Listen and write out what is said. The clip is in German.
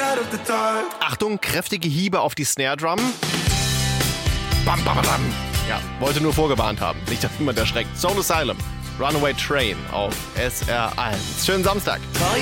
Achtung, kräftige Hiebe auf die Snare Drum. Bam, bam, bam. Ja, wollte nur vorgewarnt haben. Nicht, dass jemand erschreckt. Soul Asylum, Runaway Train auf SR1. Schönen Samstag.